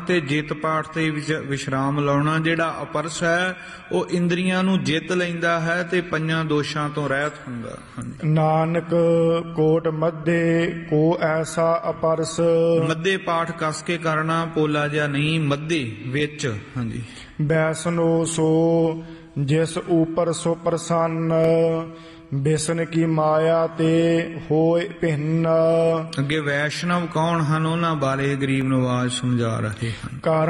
ਤੇ ਜਿੱਤ ਪਾਠ ਤੇ ਵਿਸ਼ਰਾਮ ਲਾਉਣਾ। ਜਿਹੜਾ ਅਪਰਸ ਹੈ ਉਹ ਇੰਦਰੀਆਂ ਨੂੰ ਜਿੱਤ ਲੈਂਦਾ ਹੈ ਤੇ ਪੰਜਾਂ ਦੋਸ਼ਾਂ ਤੋਂ ਰਹਿਤ ਹੁੰਦਾ। ਨਾਨਕ ਕੋਟ ਮੱਧੇ ਕੋ ਐਸਾ ਅਪਰਸ। ਮੱਧੇ ਪਾਠ ਕਸ ਕੇ ਕਰਨਾ, ਪੋਲਾ ਜਿਹਾ ਨਹੀਂ, ਮੱਧੇ ਵਿੱਚ। ਹਾਂਜੀ। ਵੈਸਨੋ ਸੋ ਜਿਸ ਉਪਰ ਸੋ ਪ੍ਰਸੰਨ, ਬਿਸ਼ਨ ਕੀ ਮਾਇਆ ਤੇ ਹੋਏ ਭਿੰਨ। ਅੱਗੇ ਵੈਸ਼ਨਵ ਕੌਣ ਹਨ ਉਹਨਾਂ ਬਾਰੇ ਗਰੀਬ ਨਵਾਜ਼ ਸਮਝਾ ਰਹੇ ਹਨ।